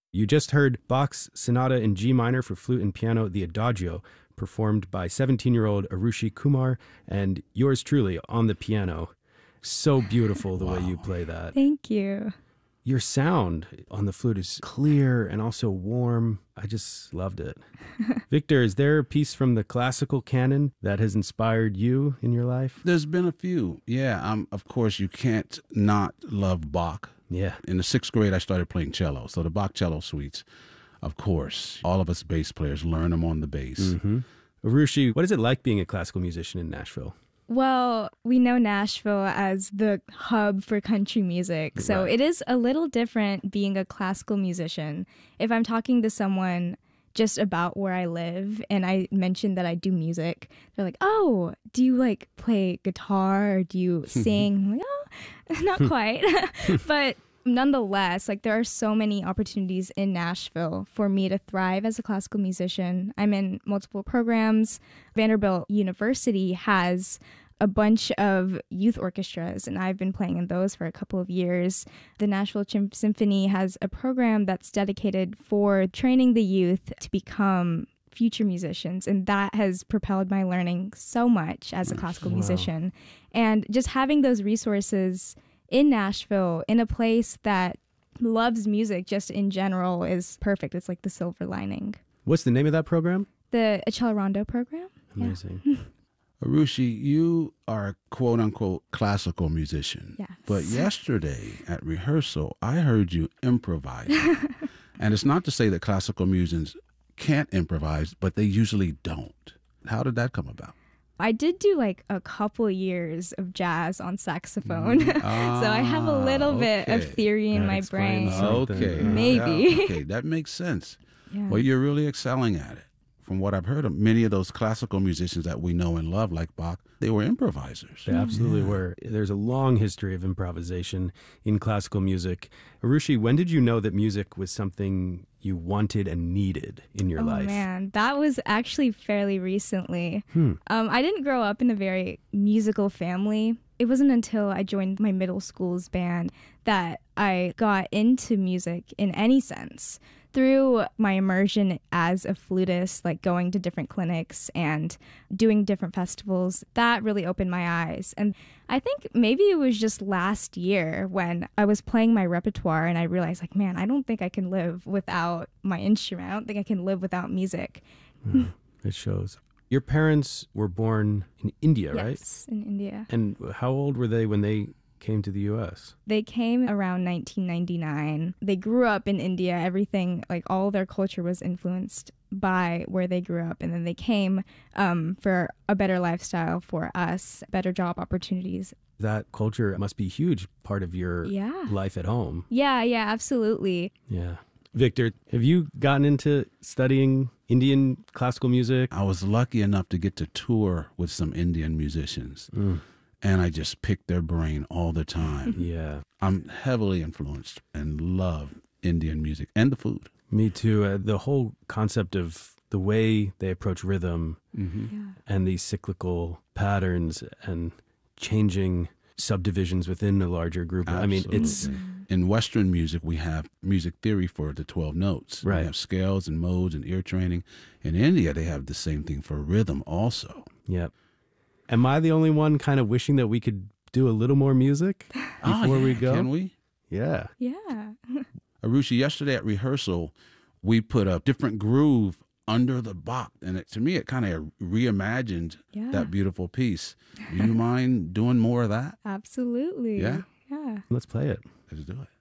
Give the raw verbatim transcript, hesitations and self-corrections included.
You just heard Bach's Sonata in G minor for flute and piano, the Adagio, performed by seventeen-year-old Arushi Kumar, and yours truly on the piano. So beautiful the wow. way you play that. Thank you. Your sound on the flute is clear and also warm. I just loved it. Victor, is there a piece from the classical canon that has inspired you in your life? There's been a few. Yeah, um, of course, you can't not love Bach. Yeah. In the sixth grade, I started playing cello. So the Bach cello suites, of course, all of us bass players learn them on the bass. Mm-hmm. Arushi, what is it like being a classical musician in Nashville? Well, we know Nashville as the hub for country music, so right. it is a little different being a classical musician. If I'm talking to someone just about where I live and I mention that I do music, they're like, oh, do you like play guitar or do you sing? I'm like, oh, not quite. But nonetheless, like there are so many opportunities in Nashville for me to thrive as a classical musician. I'm in multiple programs. Vanderbilt University has a bunch of youth orchestras, and I've been playing in those for a couple of years. The Nashville Chim- Symphony has a program that's dedicated for training the youth to become future musicians, and that has propelled my learning so much as a classical wow. musician. And just having those resources in Nashville, in a place that loves music just in general, is perfect. It's like the silver lining. What's the name of that program? The Accelerando program. Amazing. Yeah. Arushi, you are a quote-unquote classical musician. Yes. But yesterday at rehearsal, I heard you improvise. And it's not to say that classical musicians can't improvise, but they usually don't. How did that come about? I did do like a couple years of jazz on saxophone. Mm. Ah, so I have a little okay. bit of theory in that my brain. Okay. Maybe. Yeah, okay, that makes sense. Yeah. Well, you're really excelling at it. From what I've heard of, many of those classical musicians that we know and love, like Bach, they were improvisers. They absolutely yeah. were. There's a long history of improvisation in classical music. Arushi, when did you know that music was something you wanted and needed in your oh, life? Oh, man. That was actually fairly recently. Hmm. Um, I didn't grow up in a very musical family. It wasn't until I joined my middle school's band that I got into music in any sense. Through my immersion as a flutist, like going to different clinics and doing different festivals, that really opened my eyes. And I think maybe it was just last year when I was playing my repertoire and I realized, like, man, I don't think I can live without my instrument. I don't think I can live without music. Mm, it shows. Your parents were born in India, yes, right? Yes, in India. And how old were they when they came to the U S? They came around nineteen ninety-nine. They grew up in India. Everything, like all their culture was influenced by where they grew up. And then they came um, for a better lifestyle for us, better job opportunities. That culture must be a huge part of your yeah. life at home. Yeah, yeah, absolutely. Yeah. Victor, have you gotten into studying Indian classical music? I was lucky enough to get to tour with some Indian musicians. Mm. And I just pick their brain all the time. Yeah. I'm heavily influenced and love Indian music and the food. Me too. Uh, the whole concept of the way they approach rhythm mm-hmm. yeah. and these cyclical patterns and changing subdivisions within a larger group. Absolutely. I mean, it's... In Western music, we have music theory for the twelve notes. Right. We have scales and modes and ear training. In India, they have the same thing for rhythm also. Yep. Am I the only one kind of wishing that we could do a little more music before oh, yeah. we go? Can we? Yeah. Yeah. Arushi, yesterday at rehearsal, we put a different groove under the Bach. And it, to me, it kind of reimagined yeah. that beautiful piece. Do you mind doing more of that? Absolutely. Yeah? Yeah. Let's play it. Let's do it.